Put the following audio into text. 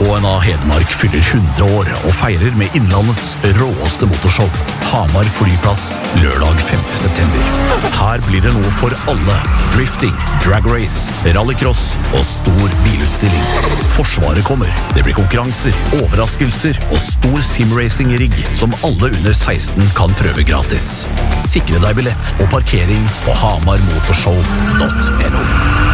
HNA Hedmark fyller 100 år og feirer med innlandets råeste motorshow. Hamar flyplass, lørdag 5. september. Her blir det noe for alle. Drifting, drag race, rallycross og stor bilutstilling. Forsvaret kommer. Det blir konkurranser, overraskelser og stor simracing-rigg som alle under 16 kan prøve gratis. Sikre deg billett og parkering på hamarmotorshow.no.